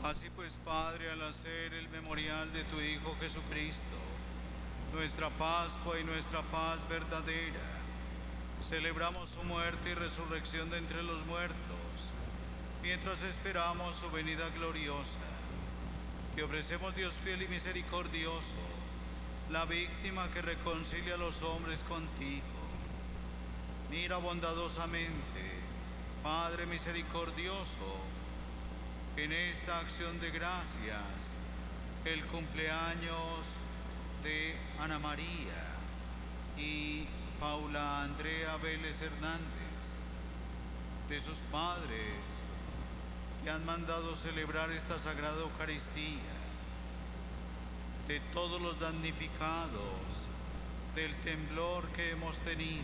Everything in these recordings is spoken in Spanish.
Así pues, Padre, al hacer el memorial de tu Hijo Jesucristo, nuestra Pascua y nuestra paz verdadera, celebramos su muerte y resurrección de entre los muertos, mientras esperamos su venida gloriosa. Te ofrecemos, Dios fiel y misericordioso, la víctima que reconcilia a los hombres contigo. Mira bondadosamente, Padre misericordioso, en esta acción de gracias, el cumpleaños de Ana María y Paula Andrea Vélez Hernández, de sus padres que han mandado celebrar esta Sagrada Eucaristía, de todos los damnificados del temblor que hemos tenido,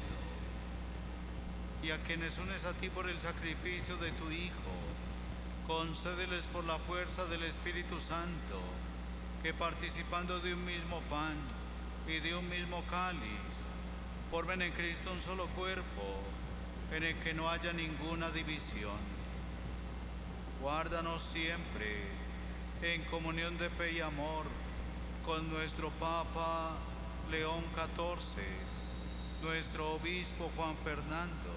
y a quienes unes a ti por el sacrificio de tu Hijo, concédeles por la fuerza del Espíritu Santo, que participando de un mismo pan y de un mismo cáliz, formen en Cristo un solo cuerpo, en el que no haya ninguna división. Guárdanos siempre en comunión de fe y amor con nuestro Papa León XIV, nuestro Obispo Juan Fernando.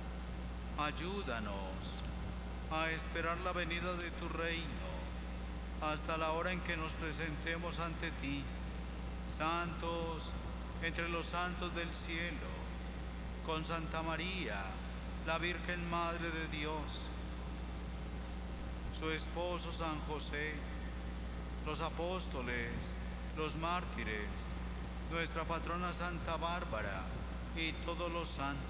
Ayúdanos a esperar la venida de tu reino hasta la hora en que nos presentemos ante ti, santos entre los santos del cielo, con Santa María, la Virgen Madre de Dios, su esposo San José, los apóstoles, los mártires, nuestra patrona Santa Bárbara y todos los santos.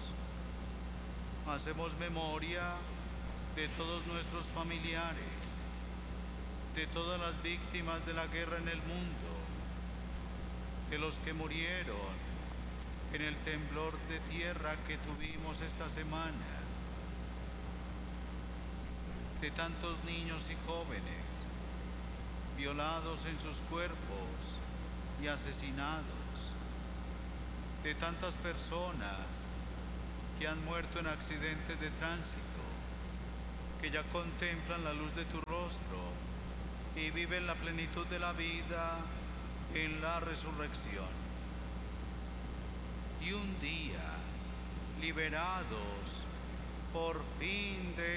Hacemos memoria de todos nuestros familiares, de todas las víctimas de la guerra en el mundo, de los que murieron en el temblor de tierra que tuvimos esta semana, de tantos niños y jóvenes violados en sus cuerpos y asesinados, de tantas personas que han muerto en accidentes de tránsito, que ya contemplan la luz de tu rostro y viven la plenitud de la vida en la resurrección. Y un día, liberados por fin de